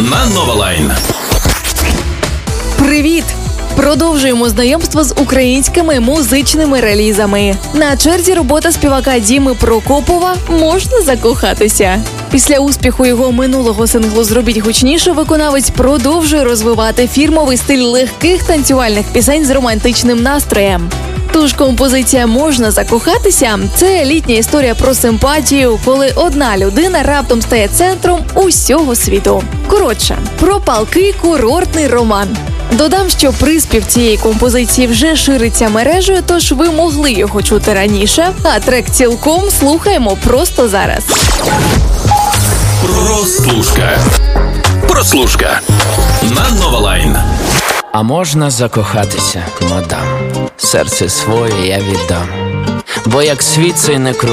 на Новалайн. Привіт! Продовжуємо знайомство з українськими музичними релізами. На черзі робота співака Діми Прокопова «Можна закохатися». Після успіху його минулого синглу «Зробіть гучніше» виконавець продовжує розвивати фірмовий стиль легких танцювальних пісень з романтичним настроєм. Тож композиція «Можна закохатися» – це літня історія про симпатію, коли одна людина раптом стає центром усього світу. Коротше, про палкий курортний роман. Додам, що приспів цієї композиції вже шириться мережею, тож ви могли його чути раніше, а трек цілком слухаємо просто зараз. Прослушка на Новалайн. А можна закохатися, мадам? Серце своє я віддам. Бо як світ цей не